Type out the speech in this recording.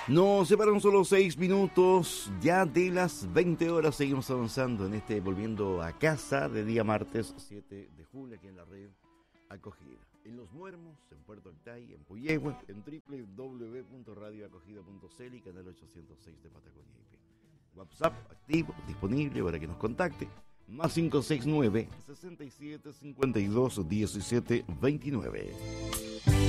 Nos separan solo 6 minutos ya de las 20 horas. Seguimos avanzando en este Volviendo a Casa de día martes 7 de julio aquí en la red Acogida. En Los Muermos, en Puerto Octay, en Puyehue, en www.radioacogida.cl y canal 806 de Patagonia IP. WhatsApp activo, disponible para que nos contacte. Más 569 67 52 17 29.